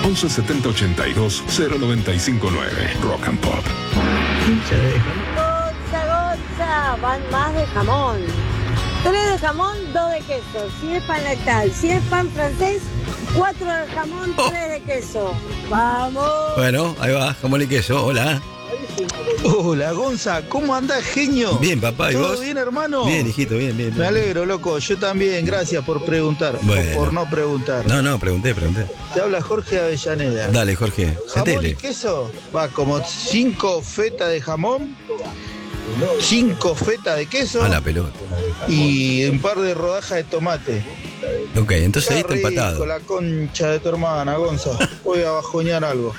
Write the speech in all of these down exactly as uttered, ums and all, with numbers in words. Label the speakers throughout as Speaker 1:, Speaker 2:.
Speaker 1: once setenta ochenta y dos cero noventa y cinco nueve. Rock and Pop.
Speaker 2: Gonza, Gonza, van más de jamón. Tres de jamón, dos de queso. Si es pan lactal, si es pan francés, cuatro de jamón,
Speaker 3: Oh.
Speaker 2: tres de queso. ¡Vamos!
Speaker 3: Bueno, ahí va, jamón y queso, hola.
Speaker 4: Hola, Gonza, ¿cómo andás, genio?
Speaker 3: Bien, papá, ¿y
Speaker 4: ¿Todo
Speaker 3: vos?
Speaker 4: bien, hermano?
Speaker 3: Bien, hijito, bien, bien, bien.
Speaker 4: Me alegro, loco. Yo también, gracias por preguntar.
Speaker 3: Bueno.
Speaker 4: O por no preguntar.
Speaker 3: No, no, pregunté, pregunté.
Speaker 4: Te habla Jorge Avellaneda.
Speaker 3: Dale, Jorge,
Speaker 4: Jamón y
Speaker 3: metele.
Speaker 4: queso, va como cinco fetas de jamón, cinco fetas de queso
Speaker 3: A la pelota.
Speaker 4: y un par de rodajas de tomate.
Speaker 3: Ok, entonces ahí
Speaker 4: Qué
Speaker 3: está
Speaker 4: rico,
Speaker 3: empatado.
Speaker 4: la concha de tu hermana, Gonza. Voy a bajoñar algo.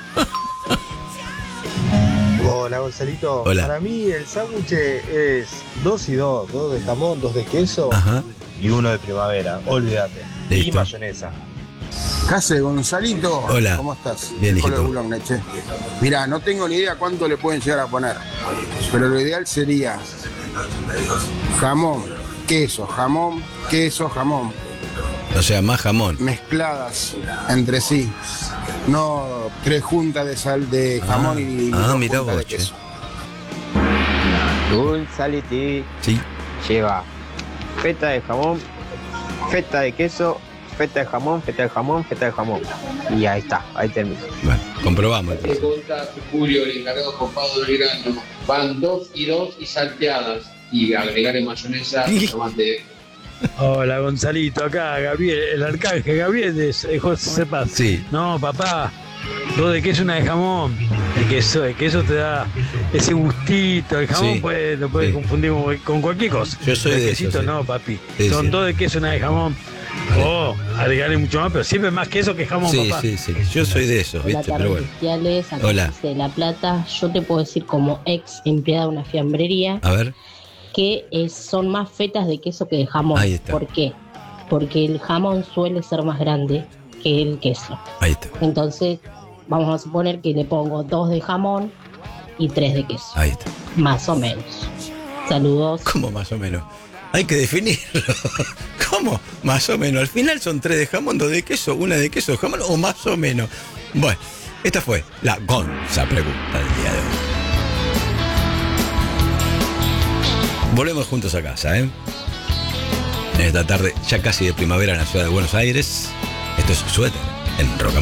Speaker 5: Hola, Gonzalito.
Speaker 3: Hola.
Speaker 5: Para mí el sándwich es dos y dos. Dos de jamón, dos de queso
Speaker 3: Ajá,
Speaker 5: y uno de primavera. Olvídate. Y
Speaker 3: Listo.
Speaker 5: mayonesa.
Speaker 6: ¿Qué hace, Gonzalito?
Speaker 3: Hola.
Speaker 6: ¿Cómo estás?
Speaker 3: Bien,
Speaker 6: Hijo
Speaker 3: hijito.
Speaker 6: de Boulogne, che. Mirá, no tengo ni idea cuánto le pueden llegar a poner, pero lo ideal sería jamón, queso, jamón, queso, jamón,
Speaker 3: o sea, más jamón.
Speaker 6: mezcladas entre sí. No tres juntas de sal de jamón
Speaker 3: Ah,
Speaker 6: y
Speaker 3: ah,
Speaker 6: dos
Speaker 3: mirá
Speaker 6: juntas
Speaker 3: vos,
Speaker 6: de queso.
Speaker 7: Gonzalete
Speaker 3: Sí,
Speaker 7: lleva feta de jamón, feta de queso, feta de jamón, feta de jamón, feta de jamón. Y ahí está, ahí termina.
Speaker 3: bueno, comprobamos. entonces.
Speaker 8: Pregunta Julio, el encargado copado del grano. Van dos y dos y salteadas. Y agregarle mayonesa y tomate.
Speaker 9: Hola, Gonzalito, acá Gabriel, el arcángel Gabriel de de José Paz.
Speaker 3: Sí.
Speaker 9: No, papá, dos de queso, una de jamón. El queso, el queso te da ese gustito, el jamón
Speaker 3: Sí.
Speaker 9: puede, lo puedes
Speaker 3: Sí.
Speaker 9: confundir con, con cualquier cosa.
Speaker 3: Yo soy
Speaker 9: el
Speaker 3: de
Speaker 9: quesito
Speaker 3: esos, sí.
Speaker 9: no, papi.
Speaker 3: Sí,
Speaker 9: Son
Speaker 3: sí.
Speaker 9: dos de queso, una de jamón. Oh, agregarle mucho más, pero siempre más queso que jamón,
Speaker 3: Sí,
Speaker 9: papá.
Speaker 3: sí, sí. Yo soy de esos,
Speaker 10: Hola,
Speaker 3: ¿viste? Pero bueno.
Speaker 10: Carlos acá
Speaker 3: Hola.
Speaker 10: de La Plata. Yo te puedo decir como ex empleada de una fiambrería
Speaker 3: A ver.
Speaker 10: que es- son más fetas de queso que de jamón.
Speaker 3: Ahí está.
Speaker 10: ¿Por qué? Porque el jamón suele ser más grande que el queso.
Speaker 3: Ahí está.
Speaker 10: Entonces, vamos a suponer que le pongo dos de jamón y tres de queso.
Speaker 3: Ahí está.
Speaker 10: Más o menos. Saludos.
Speaker 3: ¿Cómo más o menos? Hay que definirlo. ¿Cómo? Más o menos. Al final son tres de jamón, dos de queso, una de queso, jamón o más o menos. Bueno, esta fue la Gonza pregunta del día de hoy. Volvemos juntos a casa, ¿eh? En esta tarde, ya casi de primavera en la ciudad de Buenos Aires. Esto es Suéter en Rock and